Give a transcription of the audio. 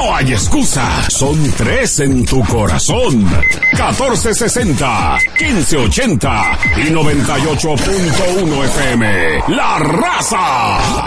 No hay excusa. Son 3 en tu corazón. 1460, 1580 y 98.1 FM. La Raza.